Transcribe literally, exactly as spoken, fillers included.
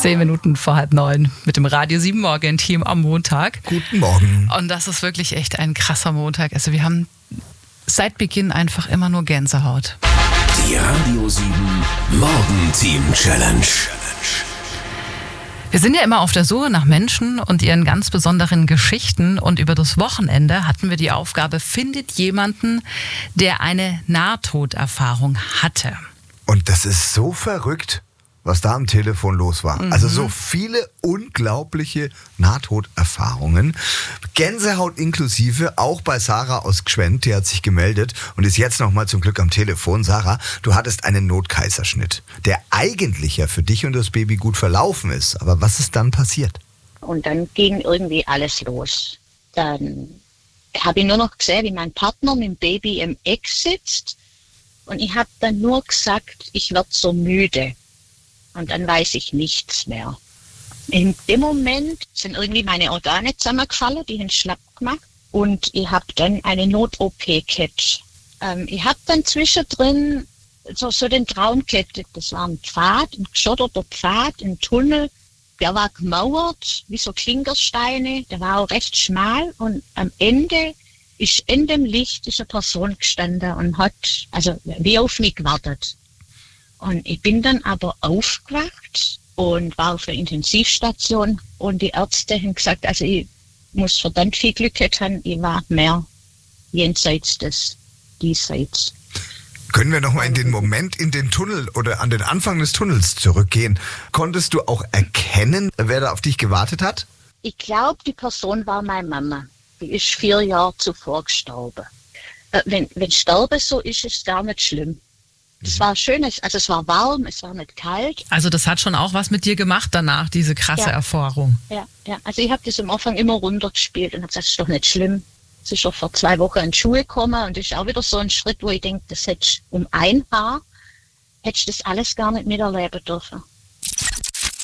Zehn Minuten vor halb neun mit dem Radio sieben Morgen-Team am Montag. Guten Morgen. Und das ist wirklich echt ein krasser Montag. Also wir haben seit Beginn einfach immer nur Gänsehaut. Die Radio sieben Morgen-Team Challenge. Wir sind ja immer auf der Suche nach Menschen und ihren ganz besonderen Geschichten. Und über das Wochenende hatten wir die Aufgabe, findet jemanden, der eine Nahtoderfahrung hatte. Und das ist so verrückt, was da am Telefon los war. Mhm. Also so viele unglaubliche Nahtoderfahrungen. Gänsehaut inklusive, auch bei Sarah aus Gschwend, die hat sich gemeldet und ist jetzt nochmal zum Glück am Telefon. Sarah, du hattest einen Notkaiserschnitt, der eigentlich ja für dich und das Baby gut verlaufen ist. Aber was ist dann passiert? Und dann ging irgendwie alles los. Dann habe ich nur noch gesehen, wie mein Partner mit dem Baby im Eck sitzt. Und ich habe dann nur gesagt, ich werde so müde. Und dann weiß ich nichts mehr. In dem Moment sind irgendwie meine Organe zusammengefallen, die haben schlapp gemacht. Und ich habe dann eine Not-O P gehabt. Ähm, ich habe dann zwischendrin so, so den Traum gehabt. Das war ein Pfad, ein geschotterter Pfad, ein Tunnel. Der war gemauert, wie so Klinkersteine. Der war auch recht schmal. Und am Ende ist in dem Licht ist eine Person gestanden und hat also wie auf mich gewartet. Und ich bin dann aber aufgewacht und war auf der Intensivstation und die Ärzte haben gesagt, also ich muss verdammt viel Glück gehabt haben, ich war mehr jenseits des Diesseits. Können wir nochmal in den Moment in den Tunnel oder an den Anfang des Tunnels zurückgehen? Konntest du auch erkennen, wer da auf dich gewartet hat? Ich glaube, die Person war meine Mama. Die ist vier Jahre zuvor gestorben. Äh, wenn, wenn Sterben so ist, ist es gar nicht schlimm. Es war schön, also es war warm, es war nicht kalt. Also das hat schon auch was mit dir gemacht danach, diese krasse Ja. Erfahrung. Ja, ja. Also ich habe das am Anfang immer runtergespielt und habe gesagt, das ist doch nicht schlimm. Es ist doch vor zwei Wochen in die Schule gekommen und das ist auch wieder so ein Schritt, wo ich denke, das hättest um ein Haar, hättest du das alles gar nicht miterleben dürfen.